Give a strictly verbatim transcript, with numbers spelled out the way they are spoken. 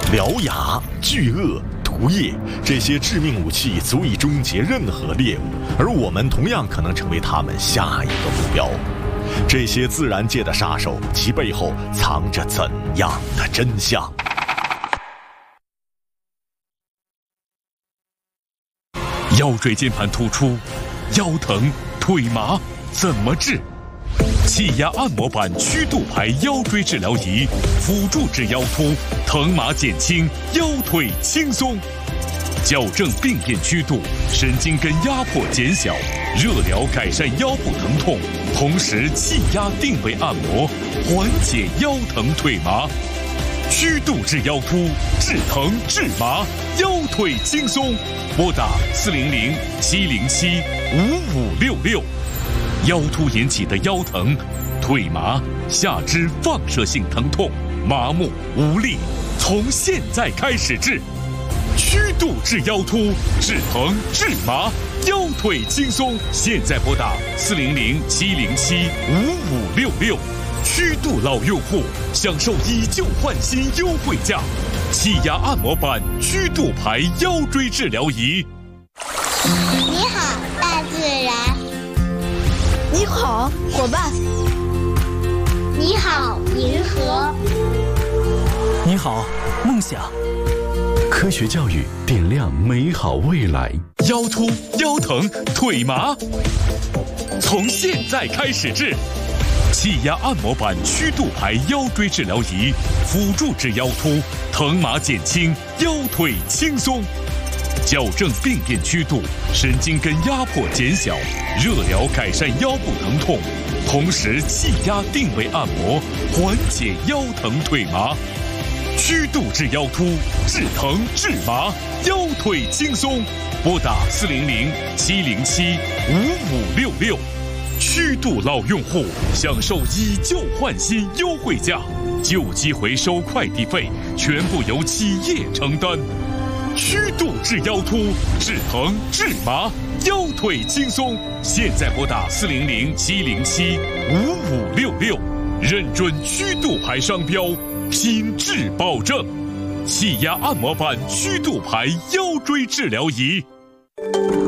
獠牙、巨鳄、毒液，这些致命武器足以终结任何猎物，而我们同样可能成为他们下一个目标。这些自然界的杀手，其背后藏着怎样的真相？ 腰椎间盘突出、腰疼、腿麻怎么治？气压按摩板曲度排腰椎治疗仪，辅助治腰突，疼麻减轻，腰腿轻松。矫正病变曲度，神经根压迫减小，热疗改善腰部疼痛，同时气压定位按摩，缓解腰疼腿麻。曲度治腰突，治疼治麻，腰腿轻松。拨打四零零七零七五五六六。腰突引起的腰疼、腿麻、下肢放射性疼痛、麻木无力，从现在开始治。曲度治腰突，治疼治麻，腰腿轻松。现在拨打四零零七零七五五六六。曲度老用户享受以旧换新优惠价，气压按摩板曲度排腰椎治疗仪。 你好，大自然。 你好，伙伴。 你好，银河。 你好，梦想。 科学教育点亮美好未来。 腰突、腰疼、腿麻，从现在开始治。气压按摩板曲度排腰椎治疗仪，辅助治腰突，疼麻减轻，腰腿轻松。矫正病变曲度，神经根压迫减小，热疗改善腰部疼痛，同时气压定位按摩，缓解腰疼腿麻。曲度治腰突，治疼治麻，腰腿轻松。拨打四零零七零七五五六六。曲度老用户享受以旧换新优惠价，旧机回收快递费全部由企业承担。曲度治腰突，治疼治麻，腰腿轻松。现在拨打四零零七零七五五六六，认准曲度牌商标，品质保证。气压按摩板曲度牌腰椎治疗仪。